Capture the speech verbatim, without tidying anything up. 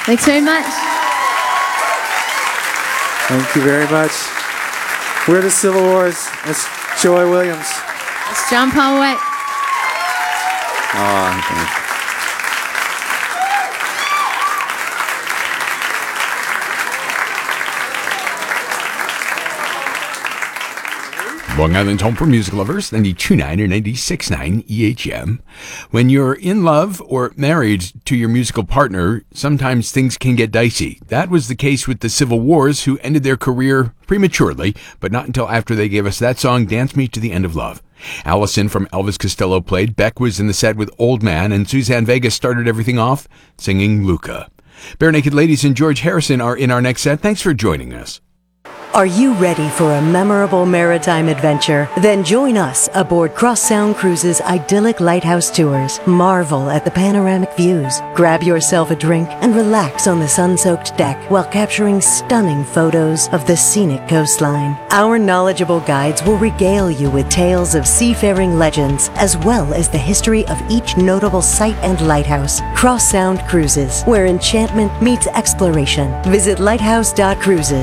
Thanks very much. Thank you very much. We're the Civil Wars. That's Joy Williams. It's John Paul White. Oh, thank you. Long Island's home for music lovers, ninety-two point nine or ninety-six point nine E H M. When you're in love or married to your musical partner, sometimes things can get dicey. That was the case with the Civil Wars, who ended their career prematurely, but not until after they gave us that song, Dance Me to the End of Love. Allison from Elvis Costello played, Beck was in the set with Old Man, and Suzanne Vega started everything off singing Luca. Bare Naked Ladies and George Harrison are in our next set. Thanks for joining us. Are you ready for a memorable maritime adventure? Then join us aboard Cross Sound Cruises' idyllic lighthouse tours. Marvel at the panoramic views. Grab yourself a drink and relax on the sun-soaked deck while capturing stunning photos of the scenic coastline. Our knowledgeable guides will regale you with tales of seafaring legends as well as the history of each notable site and lighthouse. Cross Sound Cruises, where enchantment meets exploration. Visit lighthouse dot cruises.